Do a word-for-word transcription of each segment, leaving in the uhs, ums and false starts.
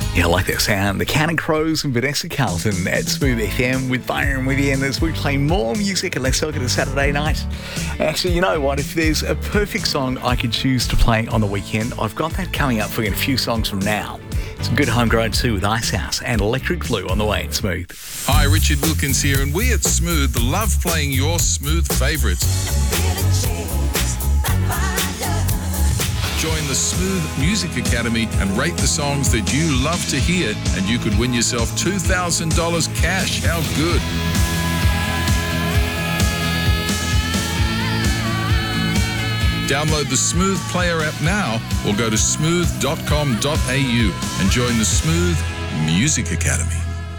Yeah, I like that sound. The Counting Crows and Vanessa Carlton at Smooth F M with Byron with you. And as we play more music, and let's talk at a Saturday night. Actually, you know what? If there's a perfect song I could choose to play on the weekend, I've got that coming up for you in a few songs from now. Some good homegrown too with Icehouse and Electric Blue on the way at Smooth. Hi, Richard Wilkins here, and we at Smooth love playing your Smooth favourites. Join the Smooth Music Academy and rate the songs that you love to hear, and you could win yourself two thousand dollars cash. How good. Download the Smooth Player app now or go to smooth dot com dot a u and join the Smooth Music Academy.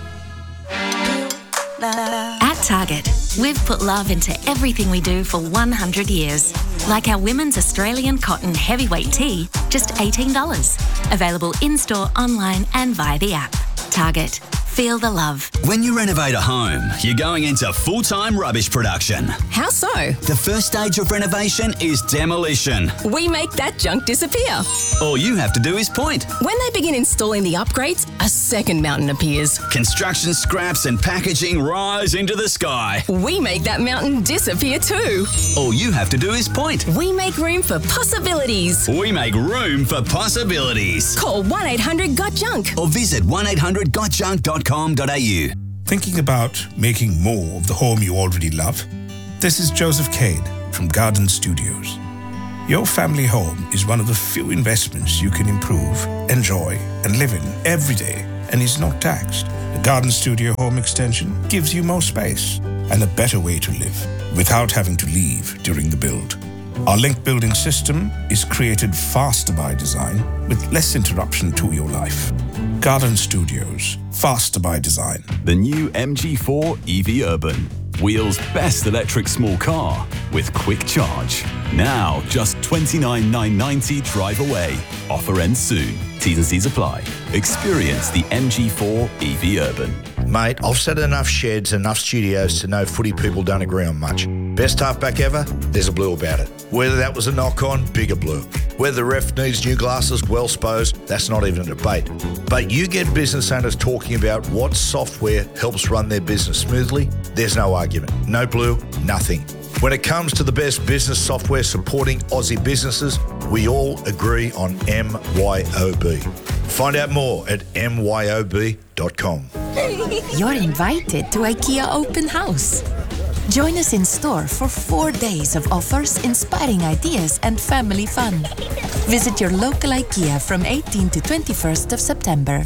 At Target, we've put love into everything we do for one hundred years. Like our women's Australian cotton heavyweight tee, just eighteen dollars. Available in-store, online and via the app. Target. Feel the love. When you renovate a home, you're going into full-time rubbish production. How so? The first stage of renovation is demolition. We make that junk disappear. All you have to do is point. When they begin installing the upgrades, a second mountain appears. Construction scraps and packaging rise into the sky. We make that mountain disappear too. All you have to do is point. We make room for possibilities. We make room for possibilities. Call one eight hundred got junk or visit one eight hundred got junk dot com dot a u. Thinking about making more of the home you already love? This is Joseph Cade from Garden Studios. Your family home is one of the few investments you can improve, enjoy, and live in every day, and is not taxed. The Garden Studio Home Extension gives you more space and a better way to live without having to leave during the build. Our link building system is created faster by design with less interruption to your life. Garden Studios, faster by design. The new M G four E V Urban. Wheels' best electric small car with quick charge. Now just twenty-nine thousand nine hundred ninety dollars drive away. Offer ends soon. T's and C's apply. Experience the M G four E V Urban. Mate, I've set enough sheds, enough studios to know footy people don't agree on much. Best halfback ever? There's a blue about it. Whether that was a knock-on, bigger blue. Whether the ref needs new glasses, well sposed, that's not even a debate. But you get business owners talking about what software helps run their business smoothly, there's no argument. No blue, nothing. When it comes to the best business software supporting Aussie businesses, we all agree on M Y O B. Find out more at m y o b dot com. You're invited to IKEA Open House. Join us in store for four days of offers, inspiring ideas and family fun. Visit your local IKEA from eighteenth to twenty-first of September.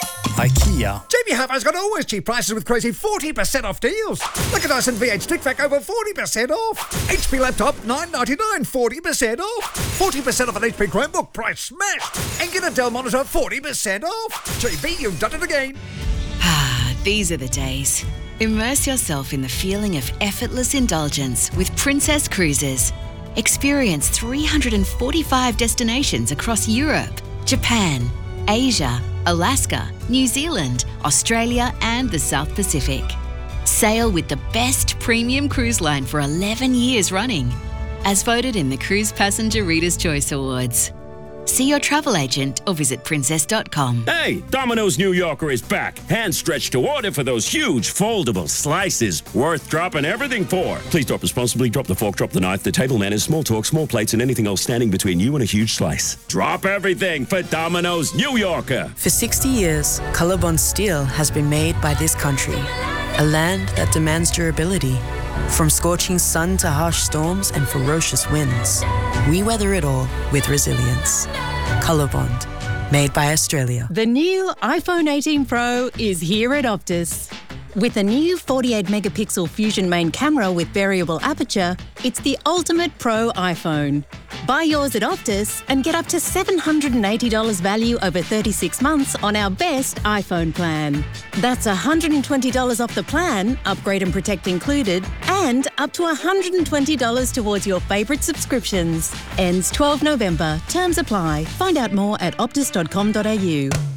IKEA. J B Hi-Fi's got always cheap prices with crazy forty percent off deals. Look at Dyson V eight Stick Vac over forty percent off. H P laptop nine ninety-nine, forty percent off. forty percent off an H P Chromebook, price smashed. And get a Dell monitor forty percent off. J B, you've done it again. Ah, these are the days. Immerse yourself in the feeling of effortless indulgence with Princess Cruises. Experience three hundred forty-five destinations across Europe, Japan, Asia, Alaska, New Zealand, Australia and the South Pacific. Sail with the best premium cruise line for eleven years running, as voted in the Cruise Passenger Reader's Choice Awards. See your travel agent or visit princess dot com. Hey, Domino's New Yorker is back. Hand stretched to order for those huge foldable slices. Worth dropping everything for. Please drop responsibly. Drop the fork, drop the knife, the table manners, small talk, small plates, and anything else standing between you and a huge slice. Drop everything for Domino's New Yorker. For sixty years, Colorbond steel has been made by this country. A land that demands durability. From scorching sun to harsh storms and ferocious winds, we weather it all with resilience. Colorbond, made by Australia. The new iPhone eighteen Pro is here at Optus. With a new forty-eight megapixel Fusion main camera with variable aperture, it's the ultimate pro iPhone. Buy yours at Optus and get up to seven hundred eighty dollars value over thirty-six months on our best iPhone plan. That's one hundred twenty dollars off the plan, upgrade and protect included, and up to one hundred twenty dollars towards your favourite subscriptions. Ends twelfth of November. Terms apply. Find out more at optus dot com dot a u.